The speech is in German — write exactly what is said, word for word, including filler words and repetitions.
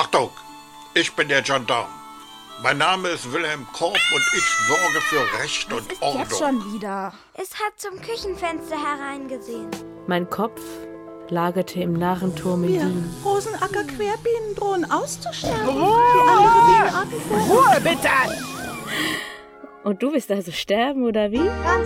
Achtung, ich bin der Gendarm. Mein Name ist Wilhelm Korb und ich sorge für Recht und ist Ordnung. Jetzt schon wieder. Es hat zum Küchenfenster hereingesehen. Mein Kopf lagerte im Narrenturm in Wir Wien. Rosenacker Querbienen drohen auszusterben. Ruhe! Wie andere Bienenarten vor. Ruhe, bitte! Und du willst also sterben, oder wie? Ganz